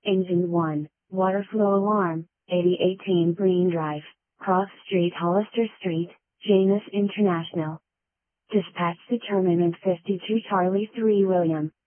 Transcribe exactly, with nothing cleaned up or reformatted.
Engine one, water flow alarm, eighty eighteen Breen Drive, Cross Street Hollister Street, Janus International. Dispatch determinant fifty-two Charlie three William.